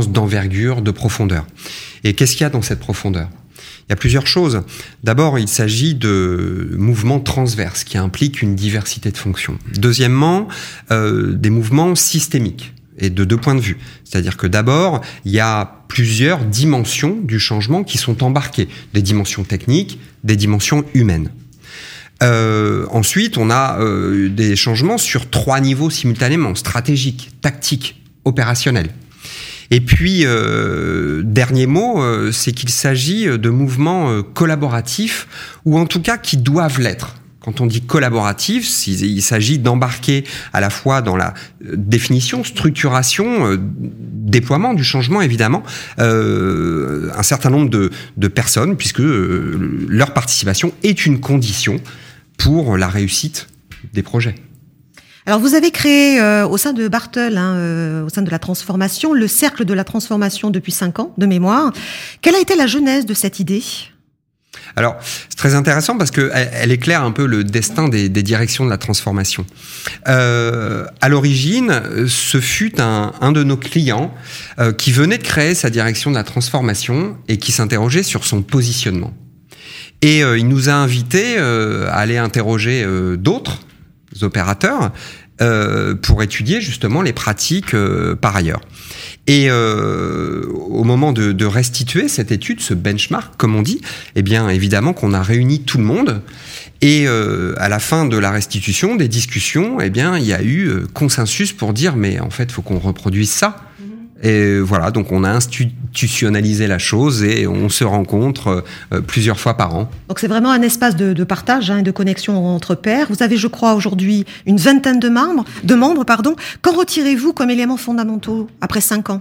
d'importance, d'envergure, de profondeur. Et qu'est-ce qu'il y a dans cette profondeur ? Il y a plusieurs choses. D'abord, il s'agit de mouvements transverses qui impliquent une diversité de fonctions. Deuxièmement, des mouvements systémiques et de 2 points de vue. C'est-à-dire que d'abord, il y a plusieurs dimensions du changement qui sont embarquées. Des dimensions techniques, des dimensions humaines. Ensuite, on a des changements sur 3 niveaux simultanément, stratégique, tactique, opérationnel. Et puis, dernier mot, c'est qu'il s'agit de mouvements collaboratifs, ou en tout cas qui doivent l'être. Quand on dit collaboratif, il s'agit d'embarquer à la fois dans la définition, structuration, déploiement du changement, évidemment, un certain nombre de personnes, puisque leur participation est une condition pour la réussite des projets. Alors, vous avez créé au sein de Bartol, au sein de la transformation, le cercle de la transformation depuis 5 ans, de mémoire. Quelle a été la genèse de cette idée ? Alors, c'est très intéressant parce que elle éclaire un peu le destin des directions de la transformation. À l'origine, ce fut un de nos clients qui venait de créer sa direction de la transformation et qui s'interrogeait sur son positionnement. Et il nous a invités à aller interroger d'autres opérateurs pour étudier justement les pratiques par ailleurs. Et au moment de restituer cette étude, ce benchmark, comme on dit, eh bien évidemment qu'on a réuni tout le monde. Et à la fin de la restitution, des discussions, eh bien il y a eu consensus pour dire mais en fait, faut qu'on reproduise ça. Et voilà, donc on a institutionnalisé la chose et on se rencontre plusieurs fois par an. Donc c'est vraiment un espace de partage et de connexion entre pairs. Vous avez, je crois, aujourd'hui une vingtaine de membres. Qu'en retirez-vous comme éléments fondamentaux après 5 ans ?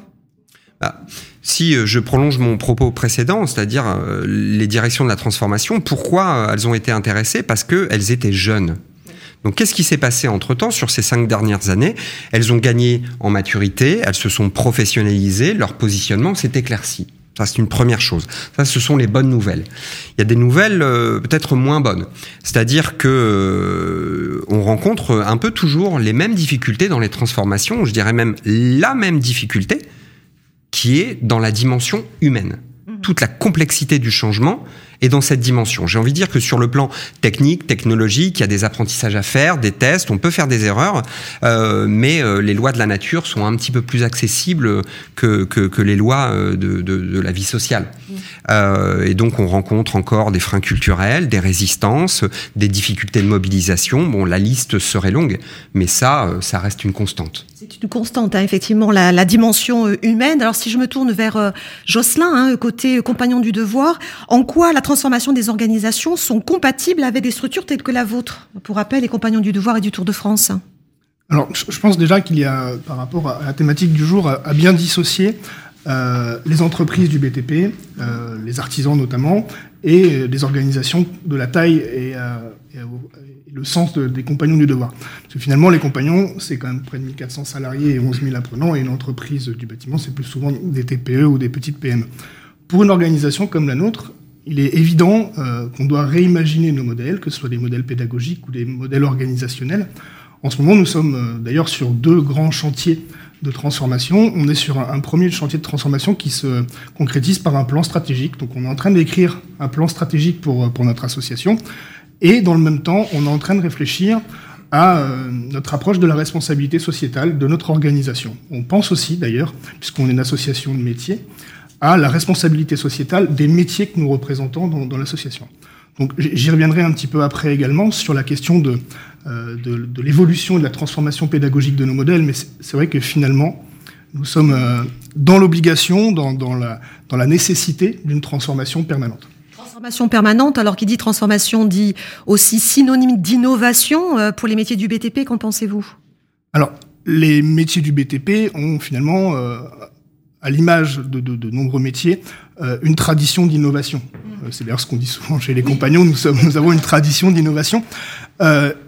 Si je prolonge mon propos précédent, c'est-à-dire les directions de la transformation, pourquoi elles ont été intéressées ? Parce qu'elles étaient jeunes. Donc, qu'est-ce qui s'est passé entre-temps sur ces 5 dernières années ? Elles ont gagné en maturité, elles se sont professionnalisées, leur positionnement s'est éclairci. Ça, c'est une première chose. Ça, ce sont les bonnes nouvelles. Il y a des nouvelles peut-être moins bonnes. C'est-à-dire que on rencontre un peu toujours les mêmes difficultés dans les transformations, je dirais même la même difficulté, qui est dans la dimension humaine. Toute la complexité du changement est dans cette dimension. J'ai envie de dire que sur le plan technique, technologique, il y a des apprentissages à faire, des tests, on peut faire des erreurs, mais les lois de la nature sont un petit peu plus accessibles que les lois de la vie sociale. Et donc on rencontre encore des freins culturels, des résistances, des difficultés de mobilisation. Bon, la liste serait longue, mais ça reste une constante. C'est une constante, effectivement, la dimension humaine. Alors si je me tourne vers Jocelyn, côté compagnon du devoir, en quoi la transformation des organisations sont compatibles avec des structures telles que la vôtre ? Pour rappel, les compagnons du devoir et du Tour de France. Alors, je pense déjà qu'il y a, par rapport à la thématique du jour, à bien dissocier les entreprises du BTP, les artisans notamment, et des organisations de la taille et le sens des compagnons du devoir. Parce que finalement, les compagnons, c'est quand même près de 1400 salariés et 11 000 apprenants, et une entreprise du bâtiment, c'est plus souvent des TPE ou des petites PME. Pour une organisation comme la nôtre, il est évident qu'on doit réimaginer nos modèles, que ce soit des modèles pédagogiques ou des modèles organisationnels. En ce moment, nous sommes d'ailleurs sur 2 grands chantiers de transformation. On est sur un premier chantier de transformation qui se concrétise par un plan stratégique. Donc on est en train d'écrire un plan stratégique pour notre association. Et dans le même temps, on est en train de réfléchir à notre approche de la responsabilité sociétale de notre organisation. On pense aussi d'ailleurs, puisqu'on est une association de métiers, à la responsabilité sociétale des métiers que nous représentons dans l'association. Donc j'y reviendrai un petit peu après également sur la question de l'évolution et de la transformation pédagogique de nos modèles, mais c'est vrai que finalement, nous sommes dans l'obligation, dans la nécessité d'une transformation permanente. Transformation permanente, alors qui dit transformation dit aussi synonyme d'innovation pour les métiers du BTP, qu'en pensez-vous ? Alors, les métiers du BTP ont finalement, à l'image de nombreux métiers, une tradition d'innovation. C'est d'ailleurs ce qu'on dit souvent chez les compagnons, nous avons une tradition d'innovation.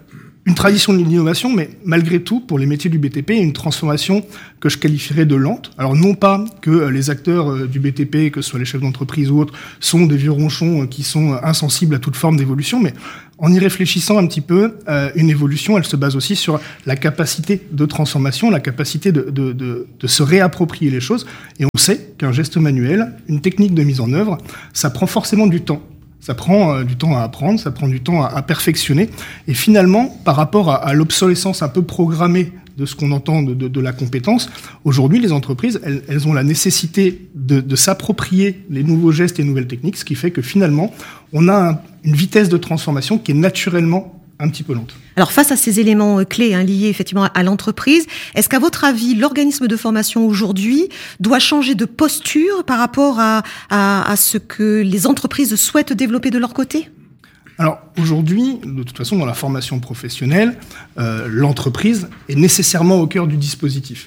une tradition de l'innovation, mais malgré tout, pour les métiers du BTP, une transformation que je qualifierais de lente. Alors non pas que les acteurs du BTP, que ce soit les chefs d'entreprise ou autres, sont des vieux ronchons qui sont insensibles à toute forme d'évolution, mais en y réfléchissant un petit peu, une évolution, elle se base aussi sur la capacité de transformation, la capacité de se réapproprier les choses. Et on sait qu'un geste manuel, une technique de mise en œuvre, ça prend forcément du temps. Ça prend du temps à apprendre, ça prend du temps à perfectionner. Et finalement, par rapport à l'obsolescence un peu programmée de ce qu'on entend de la compétence, aujourd'hui, les entreprises, elles ont la nécessité de s'approprier les nouveaux gestes et nouvelles techniques, ce qui fait que finalement, on a une vitesse de transformation qui est naturellement un petit peu lente. Alors, face à ces éléments clés liés effectivement à l'entreprise, est-ce qu'à votre avis, l'organisme de formation aujourd'hui doit changer de posture par rapport à ce que les entreprises souhaitent développer de leur côté ? Alors aujourd'hui, de toute façon, dans la formation professionnelle, l'entreprise est nécessairement au cœur du dispositif.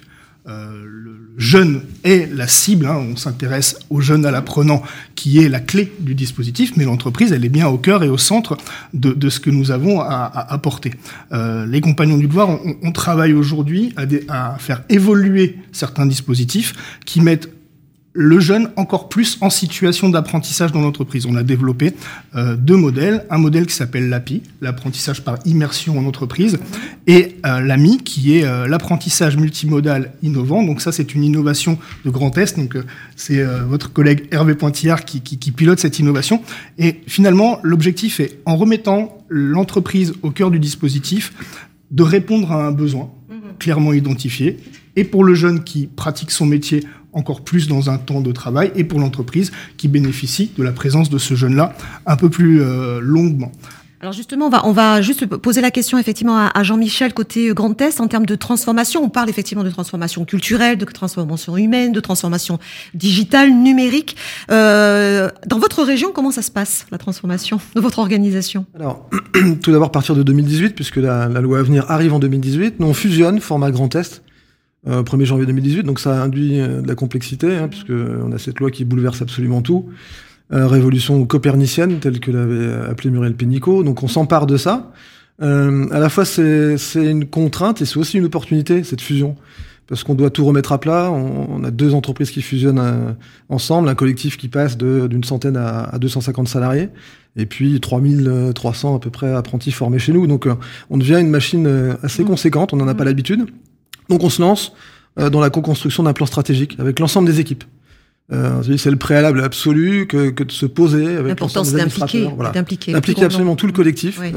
Le jeune est la cible, on s'intéresse au jeune à l'apprenant qui est la clé du dispositif, mais l'entreprise, elle est bien au cœur et au centre de ce que nous avons à apporter. Les compagnons du devoir, on travaille aujourd'hui à faire évoluer certains dispositifs qui mettent le jeune encore plus en situation d'apprentissage dans l'entreprise. On a développé 2 modèles. Un modèle qui s'appelle l'API, l'apprentissage par immersion en entreprise, et l'AMI, qui est l'apprentissage multimodal innovant. Donc ça, c'est une innovation de Grand Est. Donc c'est votre collègue Hervé Pointillard qui pilote cette innovation. Et finalement, l'objectif est, en remettant l'entreprise au cœur du dispositif, de répondre à un besoin clairement identifié. Et pour le jeune qui pratique son métier encore plus dans un temps de travail, et pour l'entreprise qui bénéficie de la présence de ce jeune-là un peu plus longuement. Alors justement, on va juste poser la question effectivement à Jean-Michel côté Grand Est en termes de transformation. On parle effectivement de transformation culturelle, de transformation humaine, de transformation digitale, numérique. Dans votre région, comment ça se passe, la transformation de votre organisation ? Alors, tout d'abord, à partir de 2018, puisque la loi à venir arrive en 2018, nous on fusionne format Grand Est. 1er janvier 2018, donc ça induit de la complexité, puisque on a cette loi qui bouleverse absolument tout. Révolution copernicienne, telle que l'avait appelé Muriel Pénicaud. Donc on s'empare de ça. À la fois, c'est une contrainte et c'est aussi une opportunité, cette fusion. Parce qu'on doit tout remettre à plat. On a 2 entreprises qui fusionnent ensemble, un collectif qui passe d'une centaine à 250 salariés, et puis 3300 à peu près apprentis formés chez nous. Donc on devient une machine assez conséquente, on n'en a pas l'habitude. Donc on se lance dans la co-construction d'un plan stratégique avec l'ensemble des équipes. C'est le préalable absolu que de se poser avec l'ensemble des administrateurs. Voilà. D'impliquer absolument tout le collectif, oui.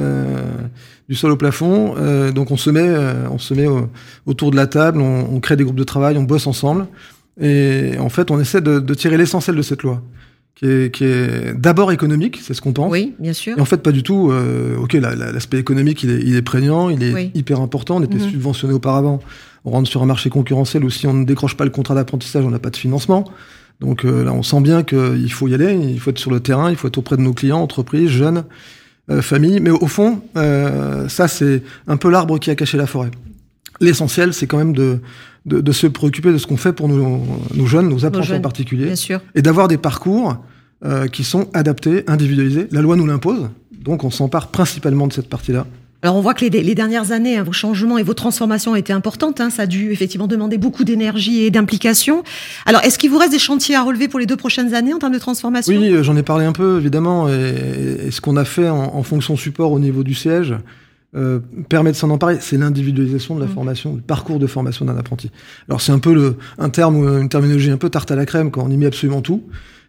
Du sol au plafond. Donc on se met autour de la table, on crée des groupes de travail, on bosse ensemble. Et en fait, on essaie de tirer l'essentiel de cette loi. Qui est d'abord économique, c'est ce qu'on pense. Oui, bien sûr. Et en fait, pas du tout. L'aspect économique, il est prégnant, il est hyper important. On était subventionné auparavant. On rentre sur un marché concurrentiel où si on ne décroche pas le contrat d'apprentissage, on n'a pas de financement. Donc là, on sent bien qu'il faut y aller, il faut être sur le terrain, il faut être auprès de nos clients, entreprises, jeunes, familles. Mais au fond, ça, c'est un peu l'arbre qui a caché la forêt. L'essentiel, c'est quand même de se préoccuper de ce qu'on fait pour nos jeunes, nos apprenants en particulier, bien sûr. Et d'avoir des parcours qui sont adaptés, individualisés. La loi nous l'impose, donc on s'empare principalement de cette partie-là. Alors on voit que les dernières années, vos changements et vos transformations ont été importantes. Ça a dû effectivement demander beaucoup d'énergie et d'implication. Alors est-ce qu'il vous reste des chantiers à relever pour les 2 prochaines années en termes de transformation ? Oui, j'en ai parlé un peu évidemment. Et ce qu'on a fait en fonction support au niveau du siège permet de s'en emparer. C'est l'individualisation de la formation, du parcours de formation d'un apprenti. Alors c'est un peu une terminologie un peu tarte à la crème quand on y met absolument tout.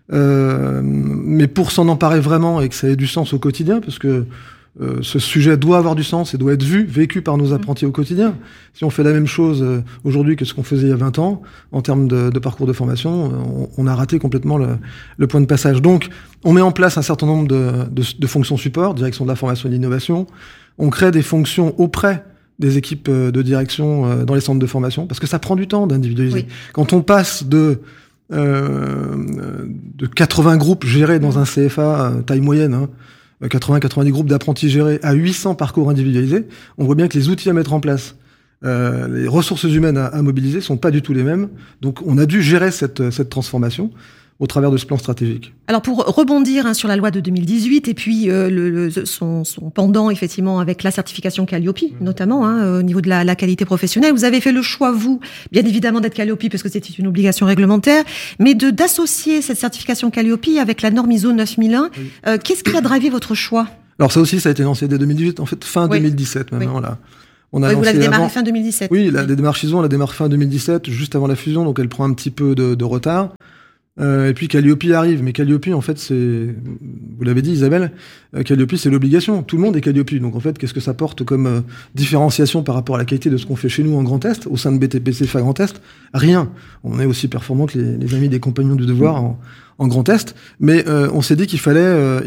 Mais pour s'en emparer vraiment et que ça ait du sens au quotidien, parce que ce sujet doit avoir du sens et doit être vécu par nos apprentis au quotidien. Si on fait la même chose aujourd'hui que ce qu'on faisait il y a 20 ans, en termes de parcours de formation, on a raté complètement le point de passage. Donc, on met en place un certain nombre de fonctions support, direction de la formation et de l'innovation. On crée des fonctions auprès des équipes de direction dans les centres de formation, parce que ça prend du temps d'individualiser. Oui. Quand on passe de 80 groupes gérés dans un CFA taille moyenne, 80-90 groupes d'apprentis gérés à 800 parcours individualisés, on voit bien que les outils à mettre en place, les ressources humaines à mobiliser sont pas du tout les mêmes. Donc on a dû gérer cette transformation. au travers de ce plan stratégique. Alors pour rebondir sur la loi de 2018 et puis son pendant effectivement avec la certification Calliope notamment au niveau de la qualité professionnelle, vous avez fait le choix vous bien évidemment d'être Calliope parce que c'était une obligation réglementaire, mais d'associer cette certification Calliope avec la norme ISO 9001. Oui. Qu'est-ce qui a drivé votre choix? Alors ça aussi ça a été lancé dès 2018, en fait fin 2017 maintenant là. On a vous l'avez démarré fin 2017. Oui, la démarche ISO on l'a démarré fin 2017 juste avant la fusion, donc elle prend un petit peu de retard. Et puis Calliope arrive, mais Calliope en fait c'est, vous l'avez dit Isabelle, Calliope c'est l'obligation, tout le monde est Calliope, donc en fait qu'est-ce que ça porte comme différenciation par rapport à la qualité de ce qu'on fait chez nous en Grand Est, au sein de BTP CFA Grand Est? Rien, on est aussi performant que les amis des compagnons du devoir en Grand Est, mais on s'est dit qu'il fallait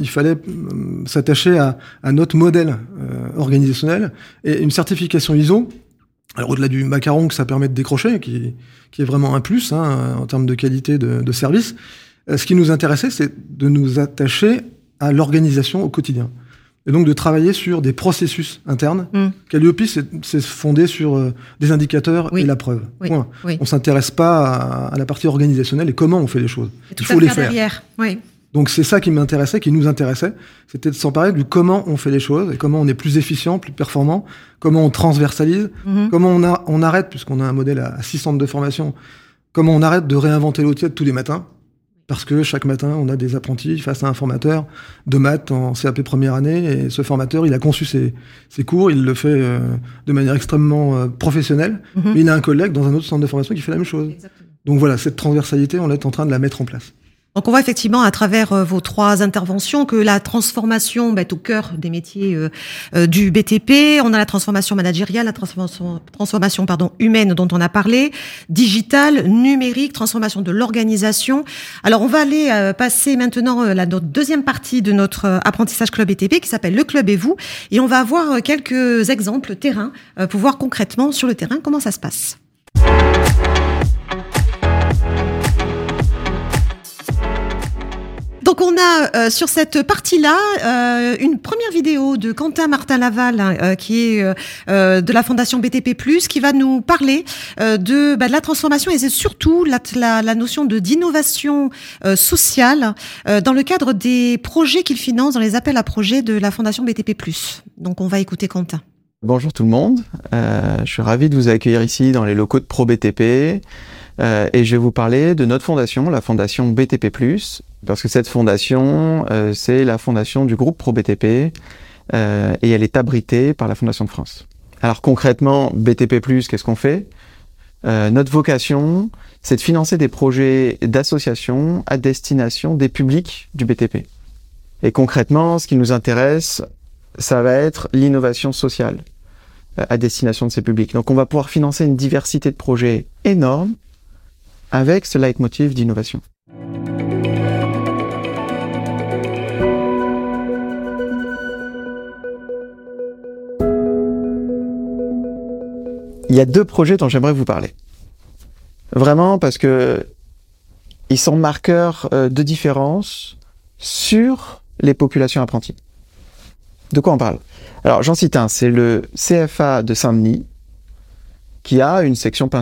s'attacher à notre modèle organisationnel, et une certification ISO. Alors au-delà du macaron que ça permet de décrocher, qui est vraiment un plus en termes de qualité de service, ce qui nous intéressait, c'est de nous attacher à l'organisation au quotidien. Et donc de travailler sur des processus internes. Calliope, c'est fondé sur des indicateurs et la preuve. Point. Oui. On s'intéresse pas à la partie organisationnelle et comment on fait les choses. Il faut les faire. Derrière. Oui. Donc c'est ça qui m'intéressait, qui nous intéressait, c'était de s'emparer du comment on fait les choses et comment on est plus efficient, plus performant, comment on transversalise, comment on arrête, puisqu'on a un modèle à 6 centres de formation, comment on arrête de réinventer l'eau tiède tous les matins, parce que chaque matin on a des apprentis face à un formateur de maths en CAP première année, et ce formateur il a conçu ses cours, il le fait de manière extrêmement professionnelle, mais il a un collègue dans un autre centre de formation qui fait la même chose. Exactement. Donc voilà, cette transversalité on est en train de la mettre en place. Donc on voit effectivement à travers vos 3 interventions que la transformation est au cœur des métiers du BTP. On a la transformation managériale, la transformation humaine dont on a parlé, digitale, numérique, transformation de l'organisation. Alors on va aller passer maintenant notre deuxième partie de notre apprentissage club BTP qui s'appelle le club et vous, et on va avoir quelques exemples terrain pour voir concrètement sur le terrain comment ça se passe. Donc on a sur cette partie-là une première vidéo de Quentin Martin-Laval qui est de la Fondation BTP+, qui va nous parler de la transformation et c'est surtout la notion d'innovation sociale dans le cadre des projets qu'il finance dans les appels à projets de la Fondation BTP+. Donc on va écouter Quentin. Bonjour tout le monde, je suis ravi de vous accueillir ici dans les locaux de ProBTP et je vais vous parler de notre fondation, la Fondation BTP+, parce que cette fondation, c'est la fondation du groupe ProBTP et elle est abritée par la Fondation de France. Alors concrètement, BTP+, qu'est-ce qu'on fait ? Notre vocation, c'est de financer des projets d'associations à destination des publics du BTP. Et concrètement, ce qui nous intéresse, ça va être l'innovation sociale à destination de ces publics. Donc on va pouvoir financer une diversité de projets énorme avec ce leitmotiv d'innovation. Il y a 2 projets dont j'aimerais vous parler. Vraiment parce que ils sont marqueurs de différence sur les populations apprenties. De quoi on parle ? Alors j'en cite un, c'est le CFA de Saint-Denis qui a une section